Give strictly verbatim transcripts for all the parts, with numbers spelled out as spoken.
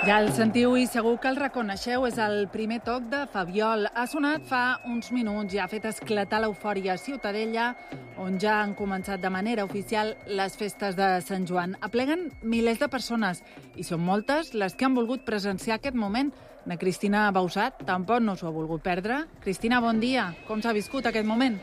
Ja el sentiu i segur que el reconeixeu, és el primer toc de Fabiol. Ha sonat fa uns minuts i ha fet esclatar l'eufòria a Ciutadella, on ja han començat de manera oficial les festes de Sant Joan. Apleguen milers de persones i són moltes les que han volgut presenciar aquest moment. Na Cristina Bausat tampoc no s'ho ha volgut perdre. Cristina, bon dia. Com s'ha viscut aquest moment?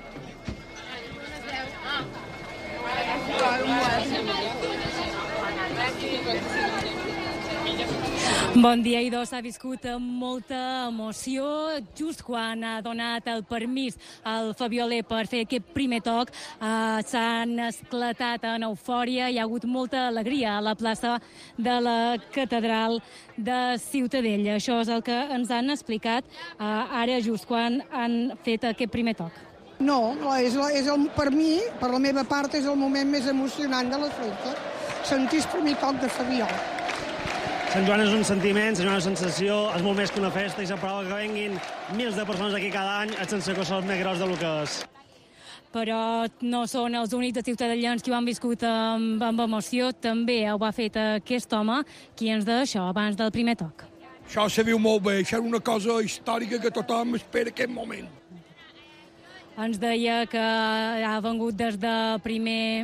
Bon dia, Idò. S'ha viscut amb molta emoció. Just quan ha donat el permís al Fabioler per fer aquest primer toc, eh, s'han esclatat en eufòria. Hi ha hagut molta alegria a la plaça de la Catedral de Ciutadella. Això és el que ens han explicat eh, ara, just quan han fet aquest primer toc. No, és, és el, per mi, per la meva part, és el moment més emocionant de les festes. Sentir el primer toc de Fabiol. Sant Joan és un sentiment, Sant Joan és una sensació, és molt més que una festa i s'aprova que venguin mils de persones aquí cada any, és sense que són més gros del que és. Però no són els únics de ciutadellans que ho han viscut amb, amb emoció. També ho ha fet aquest home, qui ens deia això abans del primer toc. Això se viu molt bé, això és una cosa històrica que tothom espera aquest moment. Ens deia que ha vengut des de primer...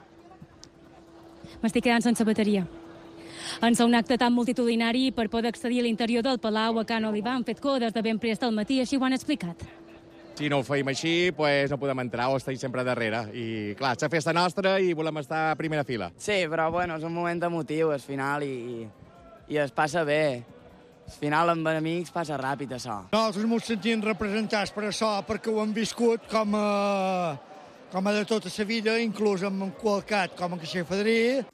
M'estic quedant sense bateria. En un acte tan multitudinari per poder accedir a l'interior del Palau a Can Olivar han fet cua des de ben prest al matí, així ho han explicat. Si no ho feim així, pues no podem entrar o estem sempre darrere. I clar, és la festa nostra i volem estar a primera fila. Sí, però bueno, és un moment emotiu, al final, i, i es passa bé. Al final, amb amics, passa ràpid, això. Nosaltres ens sentim representats per això, perquè ho hem viscut com a, com a de tota la vida, inclús amb un qualcat com a Caixer Fadrí.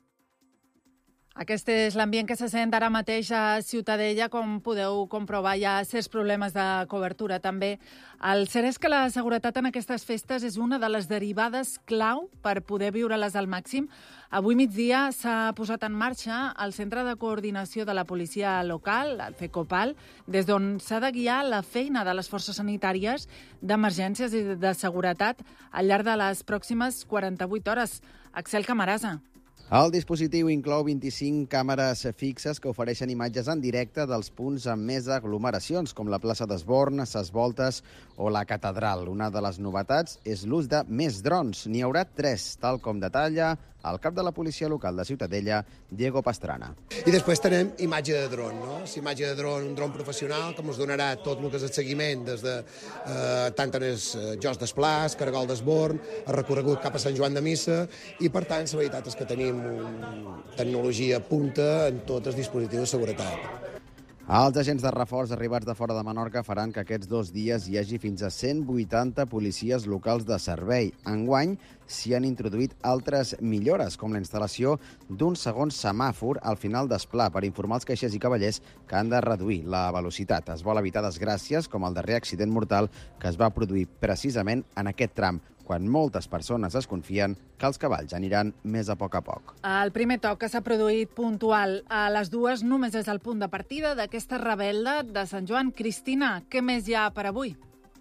Aquest és l'ambient que se sent ara mateix a Ciutadella, com podeu comprovar. Hi ha certs problemes de cobertura, també. El cert és que la seguretat en aquestes festes és una de les derivades clau per poder viure-les al màxim. Avui migdia s'ha posat en marxa el Centre de Coordinació de la Policia Local, el FECOPAL, des d'on s'ha de guiar la feina de les forces sanitàries d'emergències i de seguretat al llarg de les pròximes quaranta-vuit hores. Axel Camarasa. El dispositiu inclou vint-i-cinc càmeres fixes que ofereixen imatges en directe dels punts amb més aglomeracions, com la plaça d'Esborn, Ses Voltes o la Catedral. Una de les novetats és l'ús de més drons. N'hi haurà tres, tal com detalla el cap de la policia local de Ciutadella, Diego Pastrana. I després tenim imatge de dron, no? És imatge de dron, un dron professional que ens donarà tot el que és el seguiment des de eh, tant en els eh, jocs d'esplàs, Caragol d'Esborn, el recorregut cap a Sant Joan de Missa, i per tant la veritat és que tenim una tecnologia punta en tots els dispositius de seguretat. Els agents de reforç arribats de fora de Menorca faran que aquests dos dies hi hagi fins a cent vuitanta policies locals de servei. Enguany s'hi han introduït altres millores, com la instal·lació d'un segon semàfor al final d'Esplà per informar els caixers i cavallers que han de reduir la velocitat. Es vol evitar desgràcies com el darrer accident mortal que es va produir precisament en aquest tram, quan moltes persones es confien que els cavalls aniran més a poc a poc. El primer toc que s'ha produït puntual a les dues només és el punt de partida d'aquesta rebel·la de Sant Joan. Cristina, què més hi ha per avui?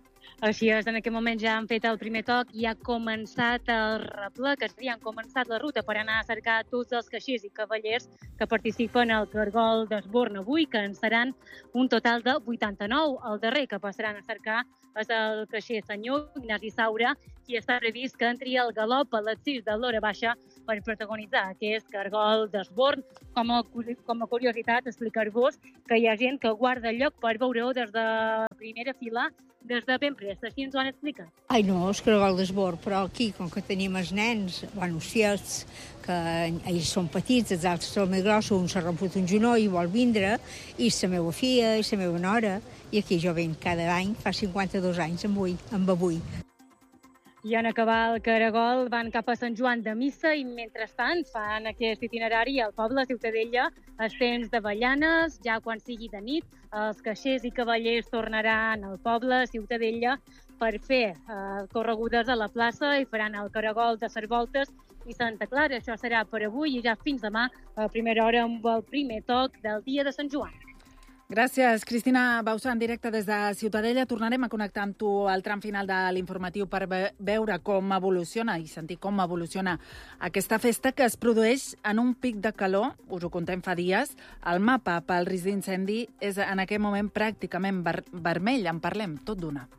Així és, en aquest moment ja han fet el primer toc i ha començat el reple, que ja han començat la ruta per anar a cercar tots els caixers i cavallers que participen al Cargol d'Esborn avui, que en seran un total de vuitanta-nou. El darrer que passaran a cercar és el caixer senyor Ignasi Saura, qui està previst que entri al galop a les sis de l'hora baixa per protagonitzar aquest Cargol d'Esborn. Com a, com a curiositat, explicar-vos que hi ha gent que guarda lloc per veure-ho des de primera fila, des de ben prest. Així ens ho han explicat. Ai, no, és Caragol d'Esborn, però aquí, com que tenim els nens, bueno, si els que ells són petits, els altres són més grossos, un s'ha romput un genoll i vol vindre, i la meva filla, i la meva nora, i aquí jo venc cada any, fa cinquanta-dos anys, amb avui. Amb avui. I en acabar el Caragol van cap a Sant Joan de Missa i mentrestant fan aquest itinerari al poble Ciutadella a temps d'avellanes. Ja quan sigui de nit, els caixers i cavallers tornaran al poble Ciutadella per fer eh, corregudes a la plaça i faran el Caragol de Ses Voltes i Santa Clara. Això serà per avui i ja fins demà a primera hora amb el primer toc del dia de Sant Joan. Gràcies, Cristina Bausà, en directe des de Ciutadella. Tornarem a connectar amb tu al tram final de l'informatiu per ve- veure com evoluciona i sentir com evoluciona aquesta festa que es produeix en un pic de calor, us ho contem fa dies. El mapa pel risc d'incendi és en aquest moment pràcticament ver- vermell. En parlem tot d'una.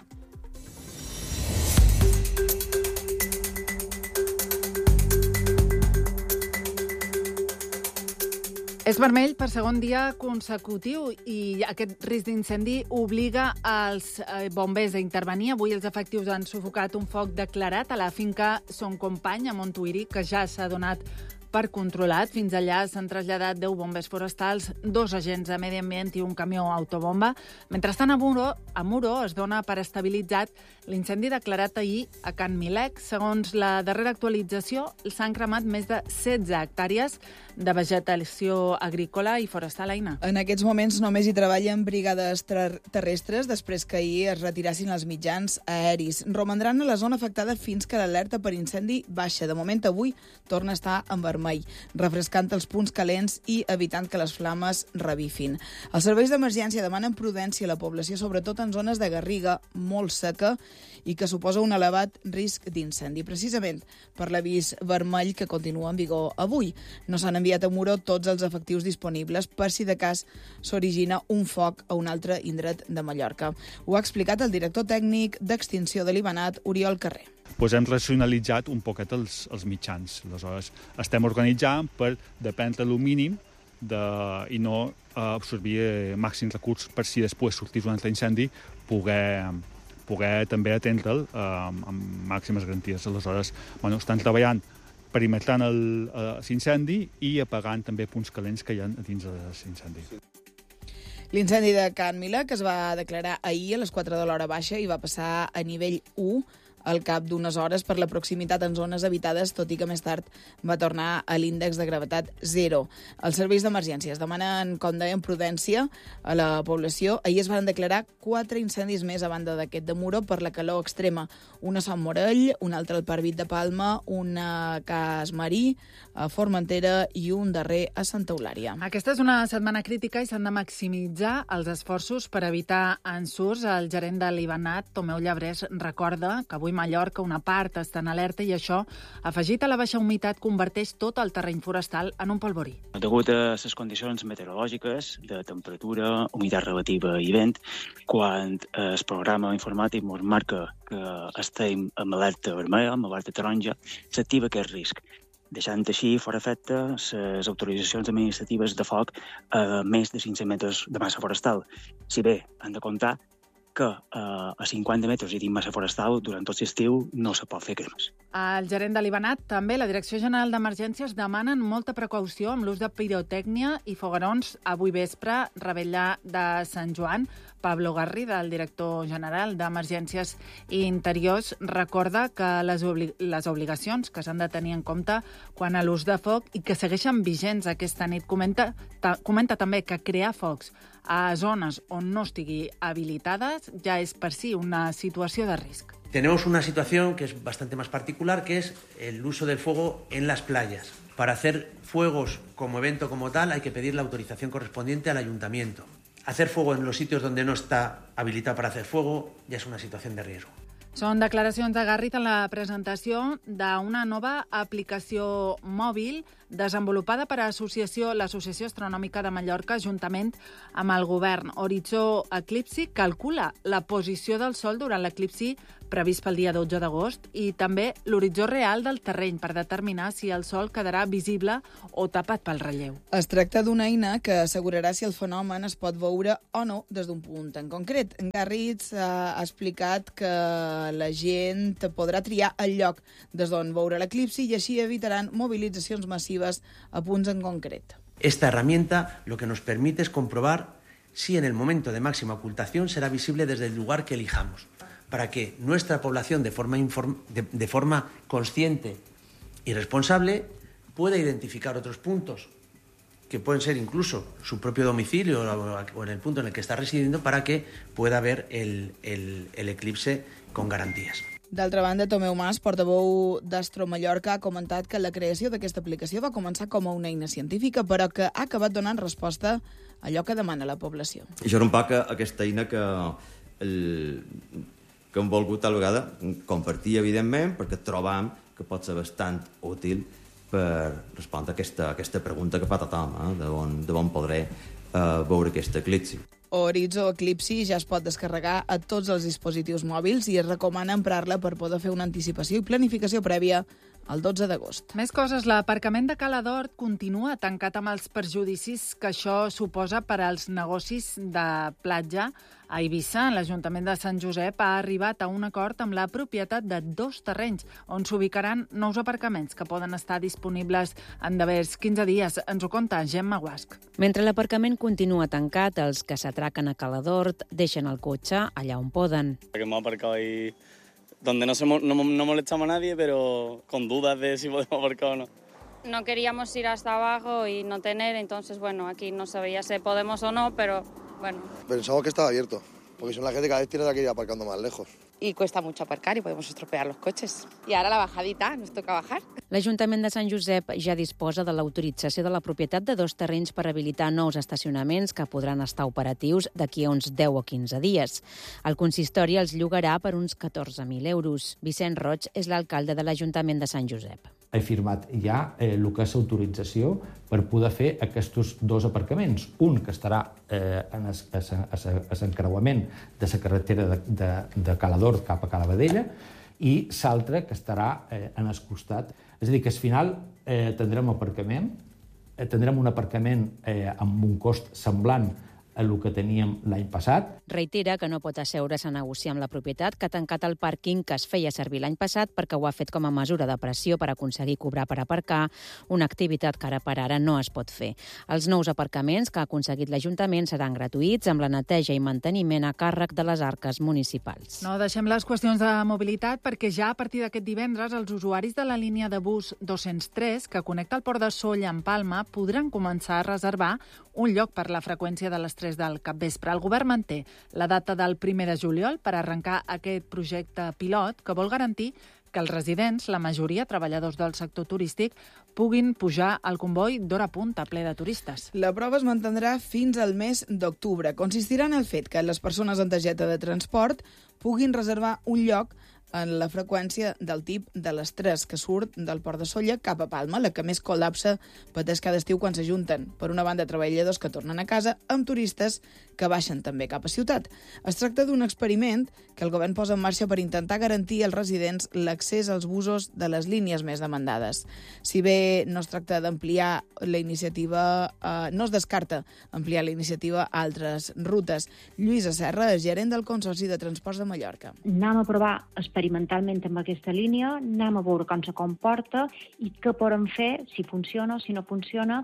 És vermell per segon dia consecutiu i aquest risc d'incendi obliga els eh, bombers a intervenir. Avui els efectius han sufocat un foc declarat a la finca Son Company, a Montuïri, que ja s'ha donat per controlat. Fins allà s'han traslladat deu bombers forestals, dos agents de medi ambient i un camió autobomba. Mentrestant, a Muro, a Muro es dona per estabilitzat l'incendi declarat ahir a Can Milec. Segons la darrera actualització, s'han cremat més de setze hectàrees de vegetació agrícola i forestal, Aina. En aquests moments només hi treballen brigades ter terrestres després que ahir es retirassin els mitjans aeris. Romandran a la zona afectada fins que l'alerta per incendi baixa. De moment, avui torna a estar en vermell, refrescant els punts calents i evitant que les flames revifin. Els serveis d'emergència demanen prudència a la població, sobretot en zones de garriga molt seca i que suposa un elevat risc d'incendi. Precisament per l'avís vermell que continua en vigor avui. No s'han enviat a Muro tots els efectius disponibles per si de cas s'origina un foc a un altre indret de Mallorca. Ho ha explicat el director tècnic d'Extinció de Libanat, Oriol Carrer. Pues hem racionalitzat un poquet els, els mitjans. Aleshores, estem organitzant per dependre el mínim de, i no absorbir màxims recursos per si després sortís un altre incendi poder, poder també atendre'l eh, amb màximes garanties. Aleshores, bueno, estan treballant perimetrant l'incendi i apagant també punts calents que hi ha dins de l'incendi. L'incendi de Can Milec, que es va declarar ahir a les quatre de l'hora baixa i va passar a nivell u al cap d'unes hores per la proximitat en zones habitades, tot i que més tard va tornar a l'índex de gravetat zero. Els serveis d'emergències demanen, com dèiem, prudència a la població. Ahir es van declarar quatre incendis més a banda d'aquest de Muro per la calor extrema. Un a Sant Morell, un altre al Parvit de Palma, un a Cas Marí, a Formentera i un darrer a Santa Eulària. Aquesta és una setmana crítica i s'han de maximitzar els esforços per evitar ensurts. El gerent de l'Ibanat, Tomeu Llabrés, recorda que avui Mallorca una part està en alerta i això, afegit a la baixa humitat, converteix tot el terreny forestal en un polvorí. Degut a les condicions meteorològiques de temperatura, humitat relativa i vent, quan el programa informàtic ens marca que estem amb alerta vermella, amb alerta taronja, s'activa aquest risc, deixant així fora efecte les autoritzacions administratives de foc a més de cinc-cents metres de massa forestal. Si bé han de comptar que eh, a cinquanta metres i dins massa forestal, durant tot l'estiu no se pot fer cremes. El gerent de l'Ibanat, també la Direcció General d'Emergències, demanen molta precaució amb l'ús de pirotècnia i foguerons avui vespre, revetllà de Sant Joan. Pablo Garriga, el director general d'Emergències i Interiors, recorda que les, obli les obligacions que s'han de tenir en compte quan a l'ús de foc i que segueixen vigents aquesta nit. Comenta, ta, comenta també que crear focs a zones on no estigui habilitades ja és per si una situació de risc. Tenemos una situación que es bastante más particular, que es el uso del fuego en las playas. Para hacer fuegos como evento como tal hay que pedir la autorización correspondiente al ayuntamiento. Hacer fuego en los sitios donde no está habilitado para hacer fuego ya es una situación de riesgo. Són declaracions de Garriga en la presentació d'una nova aplicació mòbil desenvolupada per associació, l'Associació Astronòmica de Mallorca, juntament amb el govern. Horitzó Eclipsi calcula la posició del Sol durant l'eclipsi previst pel dia dotze d'agost i també l'horitzó real del terreny per determinar si el Sol quedarà visible o tapat pel relleu. Es tracta d'una eina que assegurarà si el fenomen es pot veure o no des d'un punt en concret. Garriga ha explicat que la gent podrà triar el lloc des d'on veure l'eclipsi i així evitaran mobilitzacions massives a punts en concret. Esta herramienta lo que nos permite es comprobar si en el momento de máxima ocultación será visible desde el lugar que elijamos, para que nuestra población de forma, de, de forma consciente y responsable pueda identificar otros puntos que pueden ser incluso su propio domicilio o en el punto en el que está residiendo para que pueda ver el, el, el eclipse con garantías. D'altra banda, Tomeu Mas, portaveu d'Astro Mallorca, ha comentat que la creació d'aquesta aplicació va començar com a una eina científica, però que ha acabat donant resposta a allò que demana la població. Això era un poc aquesta eina que, el, que hem volgut tal vegada compartir, evidentment, perquè trobam que pot ser bastant útil per respondre a aquesta, aquesta pregunta que fa tothom, eh? de, on, de on podré eh, veure aquesta eclipsi. Horizon Eclipsi ja es pot descarregar a tots els dispositius mòbils i es recomana emprar-la per poder fer una anticipació i planificació prèvia el dotze d'agost. Més coses. L'aparcament de Cala d'Hort continua tancat amb els perjudicis que això suposa per als negocis de platja a Eivissa. L'Ajuntament de Sant Josep ha arribat a un acord amb la propietat de dos terrenys on s'ubicaran nous aparcaments que poden estar disponibles en devers quinze dies. Ens ho conta Gemma Guasc. Mentre l'aparcament continua tancat, els que s'atraquen a Cala d'Hort deixen el cotxe allà on poden. Que hemos aparcado ahí donde no, se, no, no molestamos a nadie, pero con dudas de si podemos aparcar o no. No queríamos ir hasta abajo y no tener, entonces, bueno, aquí no sabía si podemos o no, pero bueno. Pensamos que estaba abierto, porque son la gente que cada vez tiene que ir aparcando más lejos. Y cuesta mucho aparcar y podemos estropear los coches. Y ahora la bajadita, nos toca bajar. L'Ajuntament de Sant Josep ja disposa de l'autorització de la propietat de dos terrenys per habilitar nous estacionaments que podran estar operatius d'aquí a uns deu o quinze dies. El consistori els llogarà per uns catorze mil euros. Vicent Roig és l'alcalde de l'Ajuntament de Sant Josep. He firmat ja eh, el que és autorització per poder fer aquests dos aparcaments. Un que estarà eh, en l'encreuament de la carretera de, de, de Cala d'Hort cap a Cala Vedella i l'altre que estarà eh, en el costat. És a dir, que al final eh, tindrem aparcament, eh, tindrem un aparcament eh, amb un cost semblant a el que teníem l'any passat. Reitera que no pot asseure's a negociar amb la propietat que ha tancat el pàrquing que es feia servir l'any passat perquè ho ha fet com a mesura de pressió per aconseguir cobrar per aparcar, una activitat que ara per ara no es pot fer. Els nous aparcaments que ha aconseguit l'Ajuntament seran gratuïts amb la neteja i manteniment a càrrec de les arques municipals. No deixem les qüestions de mobilitat perquè ja a partir d'aquest divendres els usuaris de la línia de bus dos-cents tres que connecta el Port de Sóller amb Palma podran començar a reservar un lloc per la freqüència de les tres del capvespre. El govern manté la data del primer de juliol per arrencar aquest projecte pilot que vol garantir que els residents, la majoria treballadors del sector turístic, puguin pujar al comboi d'hora punta ple de turistes. La prova es mantindrà fins al mes d'octubre. Consistirà en el fet que les persones amb targeta de transport puguin reservar un lloc en la freqüència del tip de les tres que surt del Port de Sóller cap a Palma, la que més col·lapsa pateix cada estiu quan s'ajunten. Per una banda, treballadors que tornen a casa amb turistes que baixen també cap a ciutat. Es tracta d'un experiment que el govern posa en marxa per intentar garantir als residents l'accés als busos de les línies més demandades. Si bé no es tracta d'ampliar la iniciativa, eh, no es descarta ampliar la iniciativa a altres rutes. Lluïsa Serra és gerent del Consorci de Transports de Mallorca. Anem a provar experimentalment amb aquesta línia, anem a veure com se comporta i què podem fer, si funciona, si no funciona,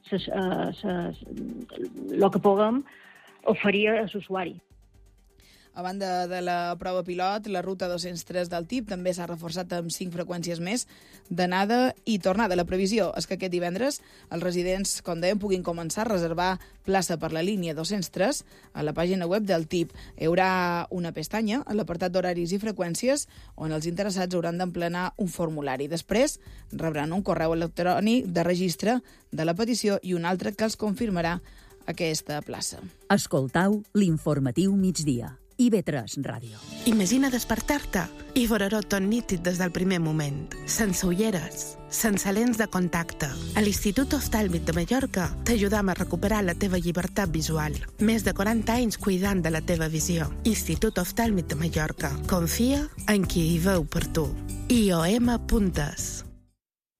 el que puguem oferir a l'usuari. A banda de la prova pilot, la ruta dos-cents tres del tip també s'ha reforçat amb cinc freqüències més d'anada i tornada. La previsió és que aquest divendres els residents, com dèiem, puguin començar a reservar plaça per la línia dos-cents tres a la pàgina web del tip. Hi haurà una pestanya a l'apartat d'horaris i freqüències on els interessats hauran d'emplenar un formulari. Després rebran un correu electrònic de registre de la petició i un altre que els confirmarà aquesta plaça. Escoltau l'informatiu migdia. I ve tres Ràdio. Imagina despertar-te i veure-ho tot nítid des del primer moment, sense ulleres, sense lents de contacte. A l'Institut Oftàlmic de Mallorca t'ajudam a recuperar la teva llibertat visual. Més de quaranta anys cuidant de la teva visió. Institut Oftàlmic de Mallorca. Confia en qui hi veu per tu. I O M punt es.